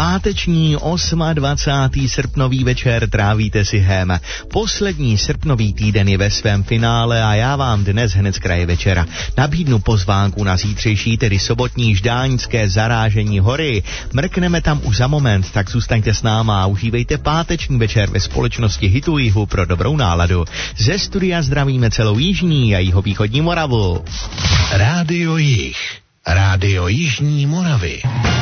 Páteční 28. srpnový večer trávíte si hem. Poslední srpnový týden je ve svém finále a já vám dnes hned z kraje večera nabídnu pozvánku na zítřejší, tedy sobotní ždáňské zarážení hory. Mrkneme tam už za moment, tak zůstaňte s náma a užívejte páteční večer ve společnosti Hitu Jihu pro dobrou náladu. Ze studia zdravíme celou jižní a jihovýchodní Moravu. Rádio Jih. Rádio Jižní Moravy.